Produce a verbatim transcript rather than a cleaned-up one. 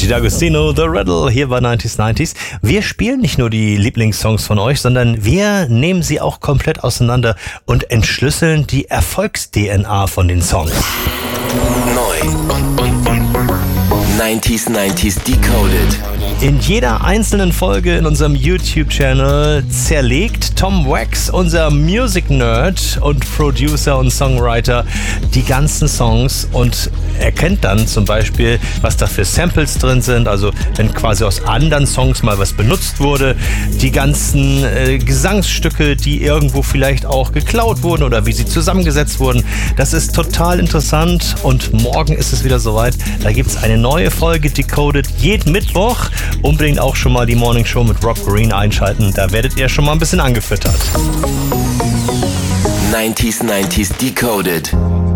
Luigi D'Agostino, The Riddle, hier bei neunzig neunzig. Wir spielen nicht nur die Lieblingssongs von euch, sondern wir nehmen sie auch komplett auseinander und entschlüsseln die Erfolgs-D N A von den Songs. Neu und, und, und neunzig neunzig Decoded. In jeder einzelnen Folge in unserem YouTube-Channel zerlegt Tom Wax, unser Music-Nerd und Producer und Songwriter, die ganzen Songs und erkennt dann zum Beispiel, was da für Samples drin sind, also wenn quasi aus anderen Songs mal was benutzt wurde, die ganzen äh, Gesangsstücke, die irgendwo vielleicht auch geklaut wurden oder wie sie zusammengesetzt wurden. Das ist total interessant und morgen ist es wieder soweit. Da gibt es eine neue Folge Decoded jeden Mittwoch. Unbedingt auch schon mal die Morning Show mit Rob Green einschalten. Da werdet ihr schon mal ein bisschen angefüttert. neunzig neunzig Decoded.